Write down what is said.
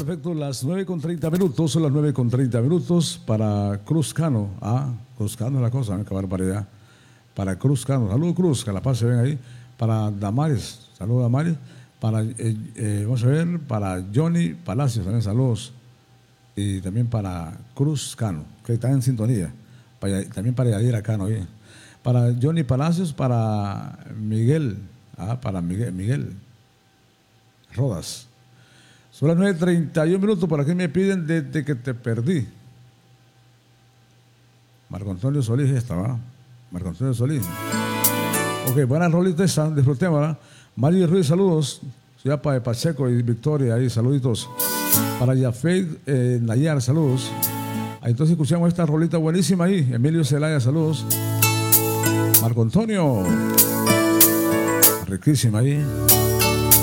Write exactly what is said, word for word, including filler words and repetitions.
efecto las nueve con treinta minutos, son las nueve con treinta minutos para Cruz Cano. Ah, Cruz Cano es la cosa, ¿eh? Qué barbaridad. Para Cruz Cano, saludos Cruz, que la paz se ven ahí. Para Damaris, saludos Damaris. Para, eh, eh, vamos a ver, para Johnny Palacios, también saludos. Y también para Cruz Cano, que está en sintonía. Para, también para Yadira Cano, ¿eh? Para Johnny Palacios, para Miguel, ah, para Miguel, Miguel Rodas. Son las nueve treinta y uno minutos, por aquí me piden desde que te perdí. Marco Antonio Solís esta, ¿va? Marco Antonio Solís. Ok, buenas rolitas esa, disfrutemos, ¿verdad? Mario Ruiz, saludos. Ciudad de Pacheco y Victoria, ahí, saluditos. Para Yafet eh, Nayar, saludos. Ahí, entonces escuchamos esta rolita buenísima ahí. Emilio Zelaya, saludos. Marco Antonio. Riquísima ahí.